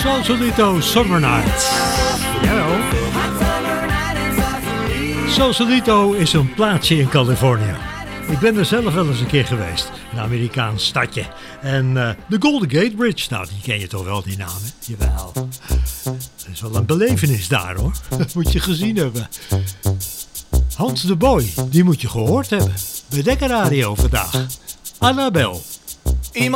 Sausalito Summer Nights. Jawel. Sausalito is een plaatsje in Californië. Ik ben er zelf wel eens een keer geweest. Een Amerikaans stadje. En de Golden Gate Bridge, nou die ken je toch wel, die naam, hè? Jawel. Dat is wel een belevenis daar, hoor. Dat moet je gezien hebben. Hans de Boy, die moet je gehoord hebben. Bij Dekkerradio vandaag. Annabel.